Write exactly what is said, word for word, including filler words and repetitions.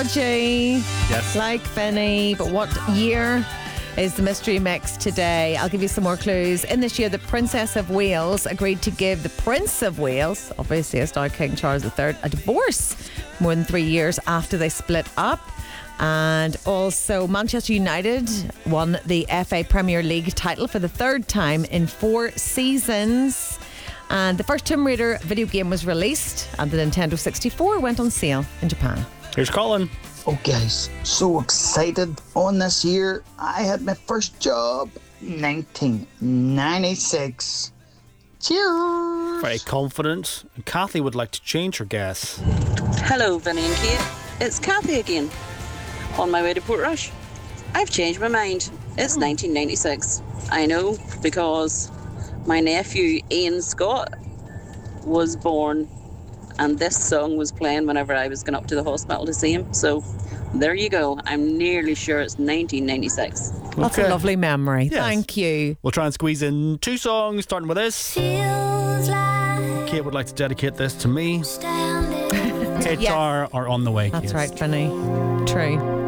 Dodgy. Yes. Like Vinny. But what year is the mystery mix today? I'll give you some more clues. In this year, the Princess of Wales agreed to give the Prince of Wales, obviously as now King Charles the Third, a divorce more than three years after they split up. And also Manchester United won the F A Premier League title for the third time in four seasons. And the first Tomb Raider video game was released, and the Nintendo sixty-four went on sale in Japan. Here's Colin. Oh guys, so excited on this year. I had my first job nineteen ninety-six. Cheers. Very confident. And Kathy would like to change her guess. Hello, Vinny and Kate. It's Kathy again. On my way to Portrush. I've changed my mind. It's nineteen ninety-six. I know, because my nephew Ian Scott was born and this song was playing whenever I was going up to the hospital to see him. So there you go. I'm nearly sure it's nineteen ninety-six. That's Okay. a lovely memory. Yes. Thank you. We'll try and squeeze in two songs, starting with this. Feels like Kate would like to dedicate this to me. standing. H R are on the way, That's Kate. right, Vinny. True.